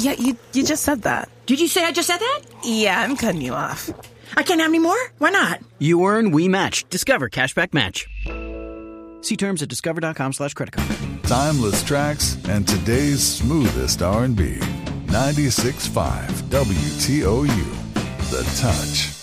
Yeah, you just said that. Did you say I just said that? Yeah, I'm cutting you off. I can't have any more? Why not? You earn, we match. Discover Cashback Match. See terms at discover.com/creditcard. Timeless tracks and today's smoothest R&B. 96.5 WTOU. The Touch.